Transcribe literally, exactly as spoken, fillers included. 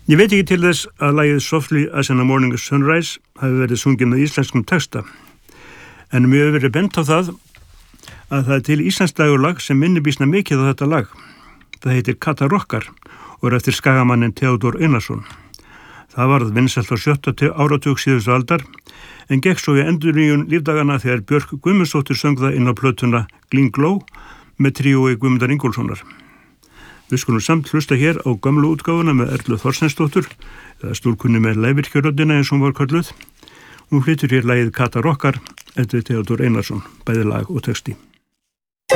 Ég veit ekki til þess að lagið Softly as in a Morning Sunrise hafi verið sungið með íslenskum texta, en mér hefur verið bent á það að það er til íslenskt dagurlag sem minnir býsna mikið á þetta lag. Það heitir Kata rokkar og er eftir skagamannin Theodór Einarsson. Það varð vinsælt á sjötta áratug síðustu aldar, en gekk svo í endurnýjun lífdagana þegar Björk Guðmundsdóttir söng það inn á plötuna Gling Glow með tríói Guðmundar Ingólfssonar. Við skulum samt hlusta hér á gömlu útgáfuna með Erlu Þorsteinsdóttur, eða stúlkunni með lævirkjöröddina eins og hún var kölluð. Hún flytur hér lagið Kata rokkar eftir Theodór Einarsson, bæði lag og texti.